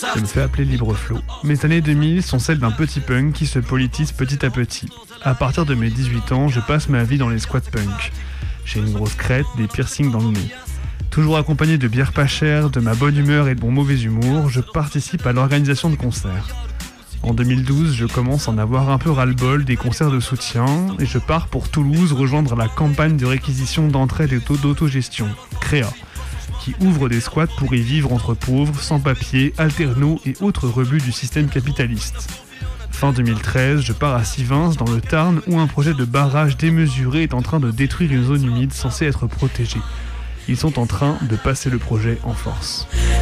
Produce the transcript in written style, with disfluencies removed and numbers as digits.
Je me fais appeler Libreflot. Mes années 2000 sont celles d'un petit punk qui se politise petit à petit. À partir de mes 18 ans, je passe ma vie dans les squats punk. J'ai une grosse crête, des piercings dans le nez. Toujours accompagné de bières pas chères, de ma bonne humeur et de mon mauvais humour, je participe à l'organisation de concerts. En 2012, je commence à en avoir un peu ras-le-bol des concerts de soutien et je pars pour Toulouse rejoindre la campagne de réquisition d'entraide et d'autogestion, CREA, qui ouvre des squats pour y vivre entre pauvres, sans-papiers, alternaux et autres rebuts du système capitaliste. Fin 2013, je pars à Sivins, dans le Tarn, où un projet de barrage démesuré est en train de détruire une zone humide censée être protégée. Ils sont en train de passer le projet en force.